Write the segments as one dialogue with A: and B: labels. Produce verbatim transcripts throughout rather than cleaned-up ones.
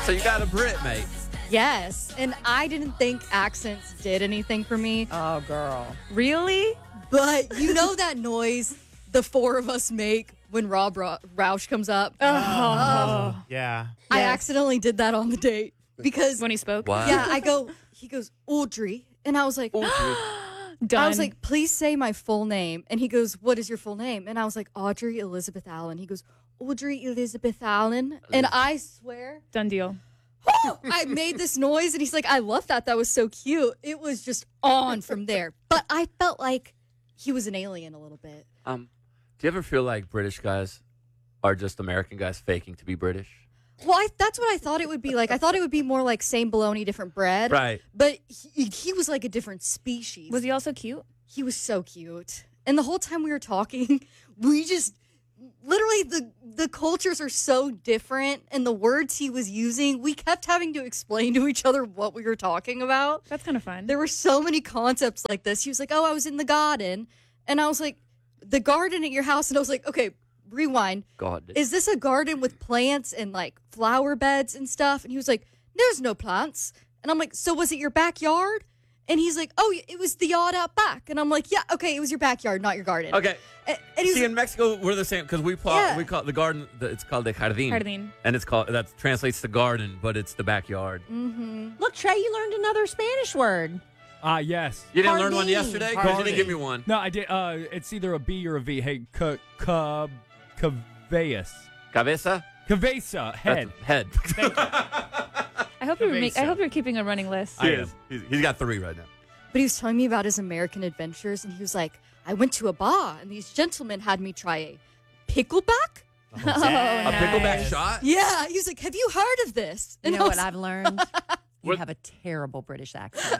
A: So you got a Brit, mate.
B: Yes, and I didn't think accents did anything for me.
C: Oh, girl.
B: Really? But you know that noise the four of us make when Rob Ra- Roush comes up?
C: Oh.
D: Yeah.
B: I Yes. accidentally did that on the date because
E: When he spoke?
A: Wow.
B: yeah, I go, he goes, Audrey. And I was like,
E: Done.
B: I was like, please say my full name. And he goes, what is your full name? And I was like, Audrey Elizabeth Allen. He goes, Audrey Elizabeth Allen. And I swear,
E: done deal.
B: I made this noise. And he's like, I love that. That was so cute. It was just on from there. But I felt like he was an alien a little bit.
A: Um, do you ever feel like British guys are just American guys faking to be British?
B: Well, I, that's what I thought it would be like. I thought it would be more like same bologna, different bread.
A: Right.
B: But he, he was like a different species.
E: Was he also cute?
B: He was so cute. And the whole time we were talking, we just literally the the cultures are so different and the words he was using, we kept having to explain to each other what we were talking about.
E: That's kind of fun.
B: There were so many concepts like this. He was like, "Oh, I was in the garden." And I was like, "The garden at your house?" And I was like, "Okay, rewind.
A: God.
B: Is this a garden with plants and like flower beds and stuff?" And he was like, "There's no plants." And I'm like, "So was it your backyard?" And he's like, "Oh, it was the yard out back." And I'm like, "Yeah, okay, it was your backyard, not your garden."
A: Okay.
B: And, and he was
A: See,
B: like,
A: in Mexico, we're the same because we call
B: Yeah.
A: we call the garden. The, it's called the jardín.
E: Jardín.
A: And it's called that translates to garden, but it's the backyard.
C: Look, Trey, you learned another Spanish word.
F: Ah, yes.
A: You didn't learn one
C: Jardín.
A: yesterday because you didn't
F: Jardín.
A: give me one.
F: No, I did. Uh, it's either a B or a V. Hey, c- c- cabeas.
A: Cabeza.
F: Cabeza. Head.
A: That's head.
E: I hope you're make, I
F: Cabeza.
E: hope you're keeping a running list.
A: he
F: I
A: is. He's, he's got three right now.
B: but he was telling me about his American adventures, and he was like, "I went to a bar, and these gentlemen had me try a pickleback."
A: A pickleback
E: nice.
A: shot.
B: Yeah, he was like, "Have you heard of this?"
C: You
B: And
C: know
B: I
C: what
B: was-
C: I've learned? You
A: What?
C: have a terrible British accent.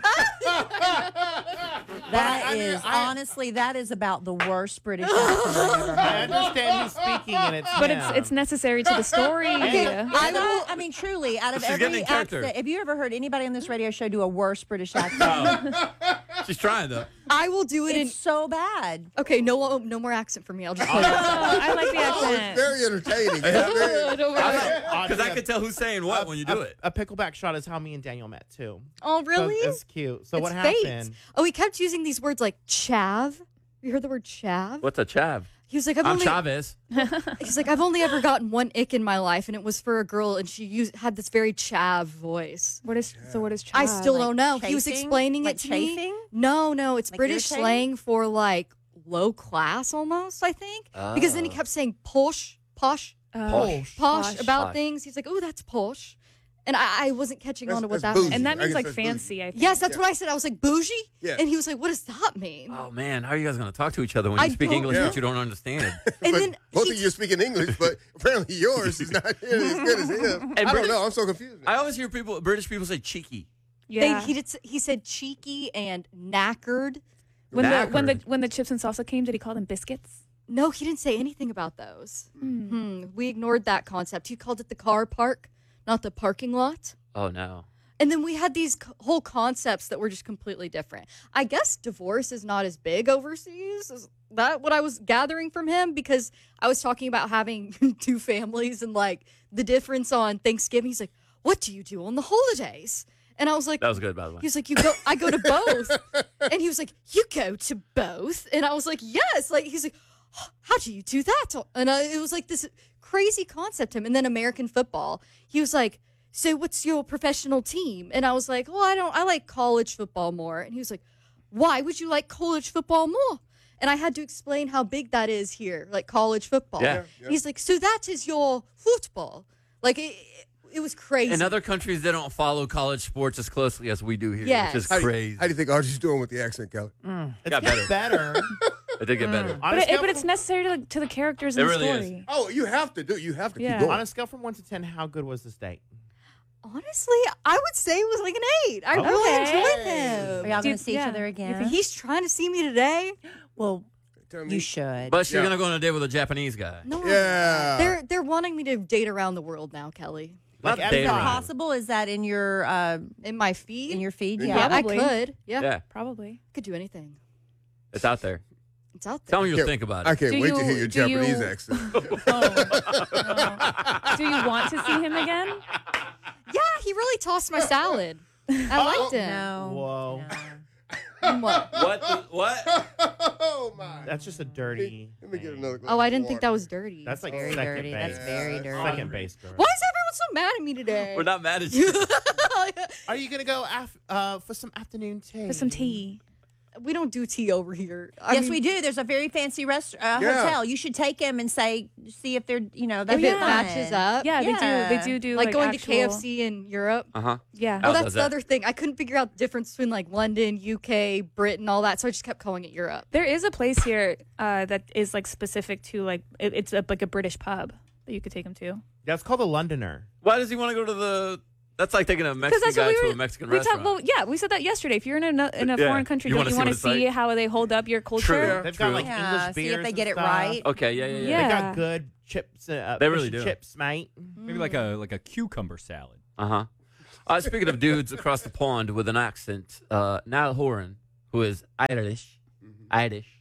C: That is, honestly, that is about the worst British accent I've ever
D: I
C: heard.
D: understand who's speaking, and it's
E: But
D: him.
E: it's it's necessary to the story.
C: Okay,
B: I
C: I,
B: will-
C: I mean, truly, out of
A: She's getting
C: every
A: in character.
C: accent, have you ever heard anybody on this radio show do a worse British accent?
A: She's trying though.
B: I will do it in.
C: It's so bad.
B: Okay, no, no more accent for me. I'll just play
E: Oh, I like the accent.
G: Very entertaining. Very-
A: Because I could tell who's saying what when you do
D: a,
A: it.
D: A pickleback shot is how me and Daniel met too.
B: Oh, really?
D: So it's cute. So
B: It's
D: what
B: fate.
D: happened?
B: Oh, he kept using these words like chav. You heard the word chav?
A: What's a chav?
B: He was like, I've
A: I'm
B: only,
A: Chavez.
B: he's like, I've only ever gotten one ick in my life, and it was for a girl, and she used, had this very chav voice.
E: What is so? What is?
B: I
E: child?
B: still
C: like
B: don't know. He was
C: chafing?
B: explaining
C: Like
B: it to
C: chafing?
B: me. No, no, it's
C: Like
B: British
C: irritating?
B: slang for like low class almost, I think. Because then he
A: Oh.
B: kept saying posh, posh,
E: Oh,
A: Posh.
B: posh,
E: Posh.
B: about
A: Posh.
B: things. He's like, oh, that's posh. And I, I wasn't catching
G: That's-
B: on to what
G: that's
B: that
G: bougie.
B: meant.
E: and that
G: I
E: means
G: guess
E: like
G: that's
E: fancy. I think.
B: Yes, that's what I said. I was like, bougie?
G: Yeah.
B: And he was like, what does that mean?
A: Oh man, how are you guys going to talk to each other when you
B: I
A: speak
B: don't-
A: English
G: Yeah.
A: that you don't understand?
B: And
G: But
B: then
G: both
B: he
G: of you are speaking English, but apparently yours is not nearly as good as him.
A: And
G: I don't
A: British-
G: know. I'm so confused.
A: I always hear people, British people say cheeky.
E: Yeah.
B: They, he did. s- He said cheeky and knackered.
E: when the when the
A: knackered.
E: when the chips and salsa came, did he call them biscuits?
B: No, he didn't say anything about those. Hmm. We ignored that concept. He called it the car park, not the parking lot.
A: Oh no.
B: And then we had these co- whole concepts that were just completely different. I guess divorce is not as big overseas. Is that what I was gathering from him? Because I was talking about having two families and like the difference on Thanksgiving. He's like, "What do you do on the holidays?" And I was like,
A: That was good, by the way.
B: He was like, "You go." I go to both, and he was like, "You go to both," and I was like, "Yes." Like he's like, "How do you do that?" And I, it was like this crazy concept to him. And then American football, he was like, "So what's your professional team?" And I was like, "Well, I don't. I like college football more." And he was like, "Why would you like college football more?" And I had to explain how big that is here, like college football.
A: Yeah.
G: Yeah.
B: He's like, "So that is your football?" Like it, it was crazy.
A: In other countries, they don't follow college sports as closely as we do here,
B: Yes.
A: which is
G: How do, you,
A: crazy.
G: how do you think Archie's doing with the accent, Kelly?
D: It's
A: got
D: getting better.
A: It did get better.
D: On
E: But
D: a
E: it,
D: scale
E: but it's
D: from-
E: necessary to, to the characters
A: It
E: in the
A: really is.
E: story.
G: Oh, you have to do. You have to
E: Yeah.
G: keep going.
D: on a scale from one to ten, how good was this date?
B: Honestly, I would say it was like an eight. I
E: Okay.
B: really enjoyed
C: Are
B: him.
C: y'all
E: Do-
C: going to see
E: yeah.
C: each other
B: If
C: again?
B: he's trying to see me today,
C: Well,
G: Tell me.
C: you should.
A: But she's
G: Yeah.
A: going to go on a date with a Japanese guy.
B: no.
G: Yeah.
B: They're they're wanting me to date around the world now, Kelly.
A: Not
D: Like,
A: date
D: as
C: Is that
A: around.
C: possible? Is that in your uh,
B: In my feed?
C: in your feed?
G: In
C: Yeah.
B: yeah,
E: Probably.
B: I could. Yeah.
A: Yeah,
E: Probably.
B: Could do anything.
A: it's out there.
B: It's out there.
A: Tell me you'll
G: Can't-
A: think about
G: I
A: it.
G: can't
E: Do
G: wait to
E: you-
G: hear your
E: do you-
G: Japanese accent.
E: Oh, no. Do you want to see him again?
B: Yeah, really tossed my salad. I liked it.
C: No.
D: Whoa.
C: No.
B: What?
A: What? The, what?
G: Oh my!
D: That's just a dirty.
G: Let me get
D: thing.
G: another. glass
B: Oh, I
G: of
B: didn't think
G: water.
B: that was dirty.
D: That's like
C: Very
D: second
C: dirty.
D: base.
C: That's very
G: Yeah,
C: dirty.
D: Second base. Girl.
B: Why is everyone so mad at me today?
A: We're not mad at you.
D: Are you gonna go af- uh, for some afternoon tea?
E: For some tea.
B: We don't do tea over here. I
C: yes,
B: mean,
C: we do. There's a very fancy rest uh,
G: Yeah.
C: hotel. You should take him and say, see if they're, you know,
B: If
C: that's
B: it
E: yeah.
B: matches up.
E: Yeah,
C: Yeah.
E: they do. They do do
B: Like,
E: like,
B: going
E: actual,
B: to K F C in Europe.
A: Uh huh.
E: Yeah.
A: Al
B: Well, that's
A: does
B: the
A: that.
B: other thing. I couldn't figure out the difference between like London, U K, Britain, all that. So I just kept calling it Europe.
E: There is a place here uh, that is like specific to like it, it's a, like a British pub that you could take him to.
D: That's called a Londoner.
A: Why does he want to go to the? That's like taking a
E: Because
A: Mexican
E: that's what
A: guy
E: we
A: to
E: were.
A: a Mexican
E: we
A: restaurant.
E: talked. Well, yeah, we said that yesterday. If you're in a in a
A: Yeah.
E: foreign country,
A: You
E: don't
A: wanna
E: you
A: see
E: want
A: what
E: to
A: it's like?
E: see how they hold up your culture?
A: True.
D: They've
A: True.
D: got like
C: Yeah,
D: English
C: see if
D: beers
C: they get
D: and
C: it
D: stuff.
C: right.
A: Okay. Yeah. Yeah. Yeah.
D: They
E: Yeah.
D: got good chips. Uh,
A: They
D: fish
A: really
D: and
A: do.
D: Chips, mate.
F: Maybe like a like a cucumber salad.
A: Uh huh. Uh, speaking of dudes across the pond with an accent, uh, Niall Horan, who is Irish, Irish.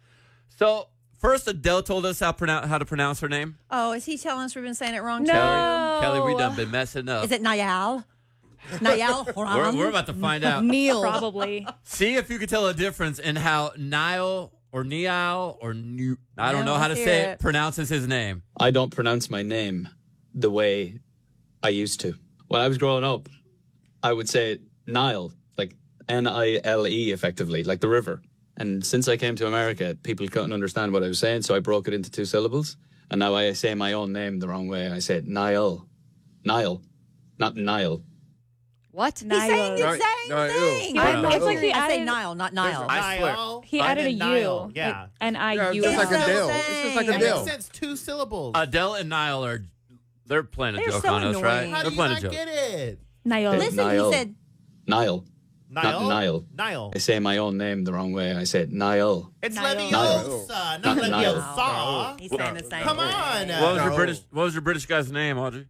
A: So first, Adele told us how pronounce how to pronounce her name.
C: Oh, is he telling us we've been saying it wrong?
E: No.
C: too?
A: Kelly, Kelly, we done been messing up.
C: Is it Niall? Niall
A: we're,
C: Horan?
A: we're about to find out.
B: Neil.
E: Probably.
A: See if you can tell a difference in how Niall or Niall or New, I don't
C: Yeah,
A: know how to
C: let's
A: say
C: hear
A: it,
C: it.
A: pronounces his name.
H: I don't pronounce my name the way I used to. When I was growing up, I would say Nile, like N I L E effectively, like the river. And since I came to America, people couldn't understand what I was saying, so I broke it into two syllables. And now I say my own name the wrong way. I say it Niall. Niall, not Nile.
B: What?
C: He's saying the
G: Niall.
C: same
G: Niall.
C: thing.
G: Niall.
E: It's like he
C: I say
E: added-
C: Niall, not Niall.
A: I swear.
D: Niall.
E: He
D: And
E: added a
D: then Niall.
E: U.
D: Yeah.
E: N I U.
G: Yeah, just like
C: It's
G: Adele.
C: the
G: It's just like
C: same.
D: It
G: Adele.
D: makes sense. Two syllables.
A: Adele and Niall are, they're playing a
C: They're
A: joke
C: so
A: on us, right?
C: annoying.
D: How
A: They're
D: do you
A: playing a
D: not
A: joke.
D: get it?
E: Niall.
C: Listen,
H: Niall.
C: he said,
H: Niall.
D: Niall.
H: Not Niall.
D: Niall.
H: I say my own name the wrong way. I say it Niall.
D: It's
E: Niall.
D: Leviosa, not
H: Not Niall.
D: Leviosa.
C: he's saying the same
D: Come
C: thing.
D: on.
A: What was your
G: No.
A: British? What was your British guy's name, Audrey?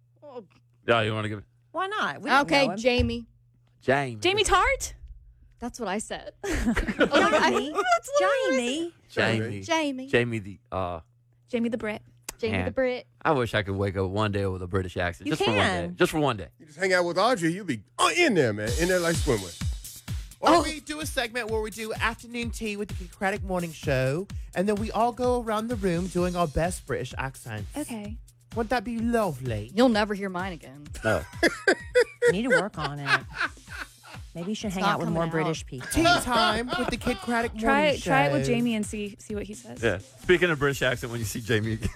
A: Yeah, you want to give it?
C: Why not? We don't
B: Okay,
C: know him.
B: Jamie.
A: Jamie.
E: Jamie Tart.
B: That's what I said.
C: Jamie.
B: That's literally what I
C: Jamie.
A: Jamie.
B: said. Jamie.
A: Jamie the. Uh,
E: Jamie the Brit.
B: Jamie
A: Man.
B: the Brit.
A: I wish I could wake up one day with a British accent,
C: You
A: just for one day.
C: can.
A: Just for one day.
G: You just hang out with Audrey, you'll be uh, in there, man. In there like swimwear.
D: Or
B: Oh.
D: we do a segment where we do afternoon tea with the Democratic Morning Show, and then we all go around the room doing our best British accents.
E: Okay.
D: Wouldn't that be lovely?
B: You'll never hear mine again.
A: No.
C: You need to work on it. Maybe you should hang
B: not
C: out with
B: coming
C: more
B: out.
C: British people.
D: Tea time with the Kid Craddock Morning
E: Try
D: Show.
E: try it with Jamie and see see what he says.
A: Yeah. Speaking of British accent, when you see Jamie again.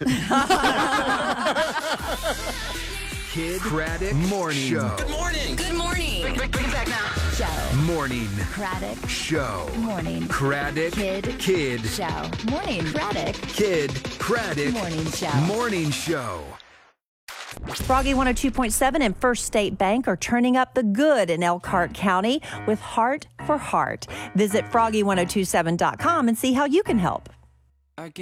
I: Kid Craddock Morning Show.
J: Good morning. Good morning. Bring, bring, bring it back now.
I: Show. Morning
J: Craddock.
I: Show.
J: Morning.
I: Craddock
J: Kid.
I: Kid
J: Show. Morning. Craddock.
I: Kid Craddock
J: Morning show.
I: Morning Show.
C: Froggy one oh two point seven and First State Bank are turning up the good in Elkhart County with Heart for Heart. Visit froggy ten twenty-seven dot com and see how you can help.